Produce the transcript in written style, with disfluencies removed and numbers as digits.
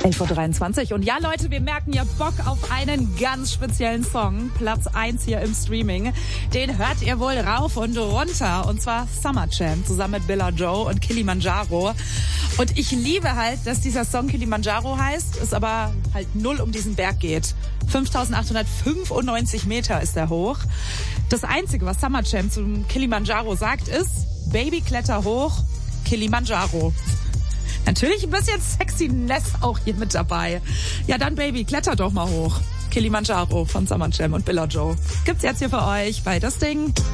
11:23 Uhr. Und ja, Leute, wir merken ja Bock auf einen ganz speziellen Song. Platz 1 hier im Streaming. Den hört ihr wohl rauf und runter. Und zwar Summer Jam zusammen mit Billa Joe und Kilimanjaro. Und ich liebe halt, dass dieser Song Kilimanjaro heißt, es aber halt null um diesen Berg geht. 5.895 Meter ist er hoch. Das Einzige, was Summer Jam zum Kilimanjaro sagt, ist: Baby, kletter hoch, Kilimanjaro. Natürlich ein bisschen Sexiness auch hier mit dabei. Ja, dann Baby, kletter doch mal hoch. Kilimanjaro von Summer Jam und Billa Joe. Gibt's jetzt hier für euch bei Das Ding.